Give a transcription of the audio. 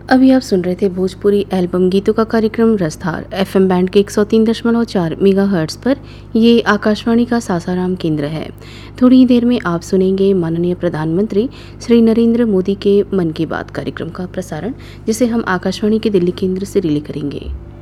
अभी आप सुन रहे थे भोजपुरी एल्बम गीतों का कार्यक्रम रसधार एफएम बैंड के 103.4 मेगाहर्ट्ज़ पर। ये आकाशवाणी का सासाराम केंद्र है। थोड़ी ही देर में आप सुनेंगे माननीय प्रधानमंत्री श्री नरेंद्र मोदी के मन की बात कार्यक्रम का प्रसारण, जिसे हम आकाशवाणी के दिल्ली केंद्र से रिले करेंगे।